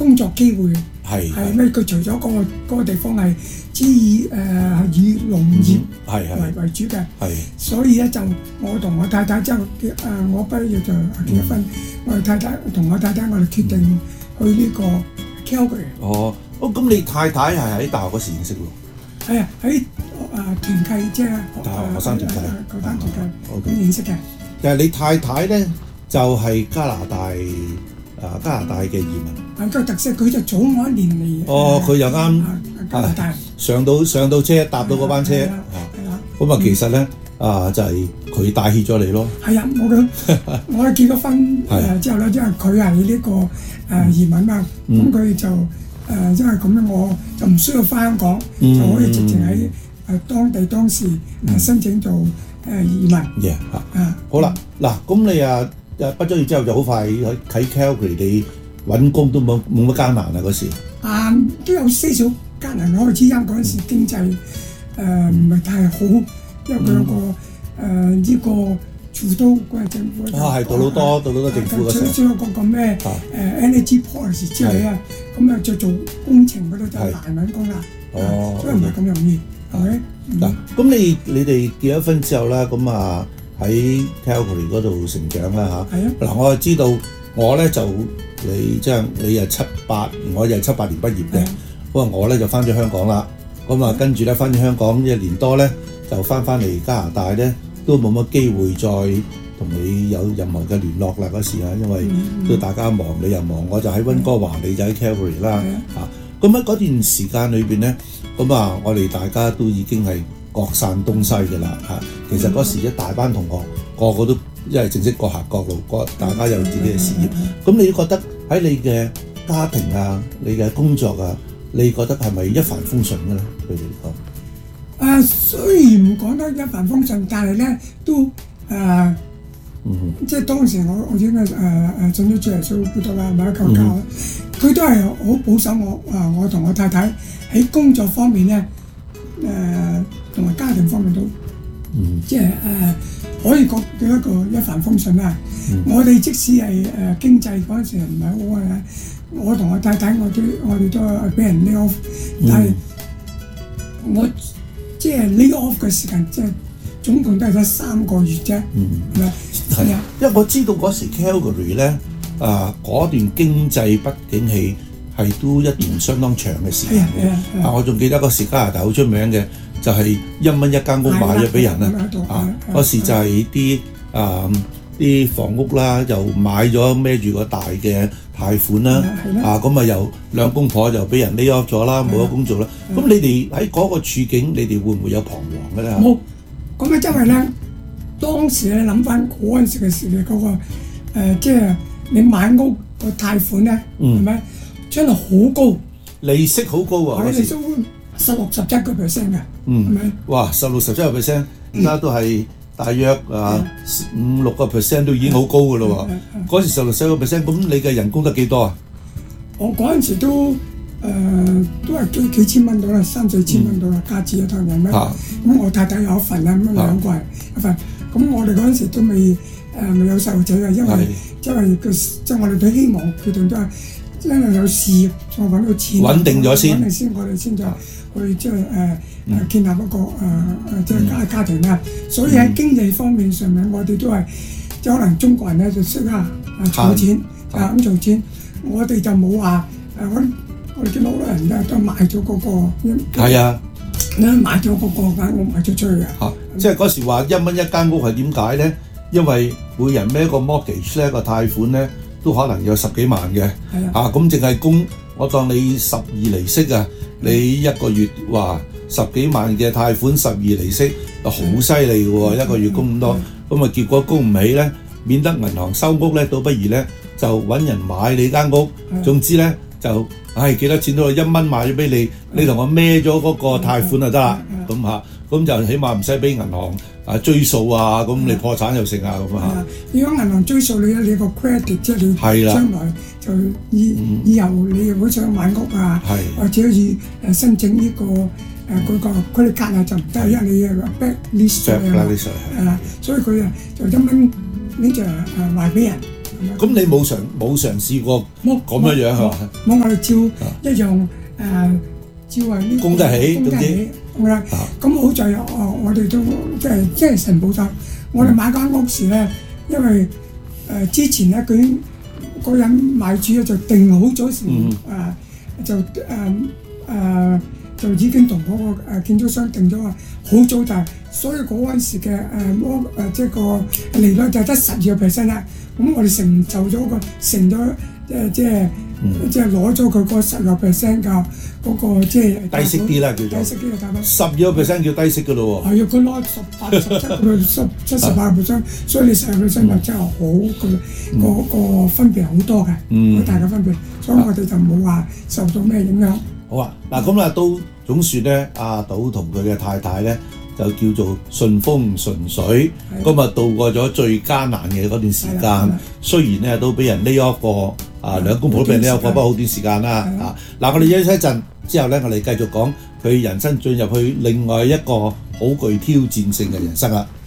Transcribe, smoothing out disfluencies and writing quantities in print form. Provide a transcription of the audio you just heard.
工作機會。 係咩？佢除咗嗰個地方係以農業為主嘅，所以咧就我同我太太之後我畢業就結咗婚，我太太同我太太我哋決定去呢個 Calgary。 咁你太太係喺大學嗰時認識喎？ 係啊，喺團契即係學生團契， 學生團契咁認識嘅。 但係你太太咧就係加拿大嘅移民。 個特色佢就早我一年嚟。 佢又啱加拿大上到車搭到嗰班車。咁啊，其實咧就係佢帶挈咗你咯。係啊， 我結咗婚之後咧，因為佢係呢個移民嘛，咁佢就因為咁樣，我就唔需要翻香港，就可以直情喺當時申請做移民。 好啦，嗱，咁你畢咗業之後就好快喺 Calgary 你揾工都冇乜艱難啊嗰時。 都有些少艱難，我知因嗰陣時經濟唔係太好，因為佢有個呢個做到嗰政府。 係杜魯多政府嗰時。 仲有個咩energy policy 之類啊，咁啊就做工程嗰度就難揾工啦。所以唔係咁容易，係咪？ 嗱，咁你哋結咗婚之後啦，咁啊喺 Calgary 嗰度成長啦嚇。嗱，我就知道我咧就你係78，我又係78年畢業嘅。不過我咧就翻咗香港啦。咁啊跟住咧翻咗香港1年多咧，就翻嚟加拿大咧，都冇乜機會再同你有任何嘅聯絡啦嗰時啊，因為都大家忙，你又忙，我就喺溫哥華，你就喺 Calgary 啦嚇。咁喺嗰段時間裏邊咧，咁啊我哋大家都已經係各散東西嘅啦嚇。其實嗰時一大班同學個個都因為正式各行各路，大家有自己嘅事業。咁你覺得喺你嘅家庭啊、你嘅工作啊，你覺得係咪一帆風順嘅咧？對你嚟講？ 雖然唔講得一帆風順，但係咧都即係當時我已經進咗主耶穌基督啦，咪求教啦。佢都係好保守我同我太太喺工作方面咧，同埋家庭方面都，即係可以講叫一個一帆風順啦。我哋即使係經濟嗰陣時唔係好嘅，我同我太太我哋都係俾人 lay off，但係我即係 lay off 嘅時間即係總共都係得3個月啫，係咪？係啊， 因為我知道嗰時 Calgary 咧嗰段經濟不景氣係都一段相當長嘅時間嘅。我仲記得嗰時加拿大好出名嘅就係1蚊一間屋賣咗俾人啊！嗰時就係啲房屋啦，又買咗孭住個大嘅貸款啦，咁啊又兩公婆就俾人 lay off 咗啦，冇咗工做啦。咁你哋喺嗰個處境，你哋會唔會有彷徨嘅咧？ 冇，咁啊，因為咧當時你諗翻嗰陣時嘅事嘅嗰個即係你買屋個貸款咧，係咪真係好高？利息好高啊！利息16、17% 嘅，係咪？ 哇！16、17%，而家都係大約5、6% 都已經好高㗎咯喎。嗰時16、17%，咁你嘅人工得幾多啊？ 我嗰陣時都係幾千蚊到啦，3、4千蚊到啦，加紙一趟人咩？咁我太太有一份啦，咁兩個人一份。咁我哋嗰陣時都未有細路仔嘅，因為即係我哋都希望決定都係因為有事業，再揾到錢穩定咗先，我哋先就去即係建立一個即係家庭啦。所以喺經濟方面上面，我哋都係即係可能中國人咧就識得儲錢咁做錢，我哋就冇話我哋啲老人咧都賣咗嗰個係啊，賣咗嗰個間屋賣咗出去嘅。 即係嗰時話1蚊一間屋係點解咧？因為每人孭一個 mortgage 咧，個貸款咧都可能有10幾萬嘅。咁淨係供我當你12厘息啊，你一個月話10幾萬嘅貸款12厘息，好犀利嘅喎，一個月供咁多，咁啊結果供唔起咧，免得銀行收屋咧，倒不如咧就揾人買你間屋。總之咧就幾多錢都1蚊賣咗俾你，你同我孭咗嗰個貸款就得啦。咁就起碼唔使俾銀行追數啊，咁你破產又成啊咁啊。 如果銀行追數你個 credit 即係你將來就以後你如果想買屋啊，或者要申請呢個嗰個 credit card 啊就唔得，因為你係 blacklist 所以佢就1蚊呢就賣俾人。 咁你冇嘗試過咁樣樣係嘛？ 冇，我哋照一樣照係呢供得起，總之咁好在我哋都即係神保佑。我哋買間屋時咧，因為之前咧佢嗰人買主就定好咗時就已經同嗰個建築商定咗話好早就，所以嗰陣時嘅即係個利率就得12%啦。咁我哋成就咗成咗即係攞咗佢個10% 嘅嗰個即係低息啲啦，叫做低息啲嘅貸款。 12%叫低息㗎咯喎。 係啊，佢攞17%，所以你10%就真係好個分別好多嘅，好大嘅分別。所以我哋就冇話受到咩影響。 好啊，嗱咁啊都總算咧，阿賭同佢嘅太太咧就叫做順風順水，咁啊度過咗最艱難嘅嗰段時間。雖然咧都俾人呢一個兩公婆都俾人呢一個不過好短時間啦嗱，我哋休息一陣之後咧，我哋繼續講佢人生進入去另外一個好具挑戰性嘅人生啦。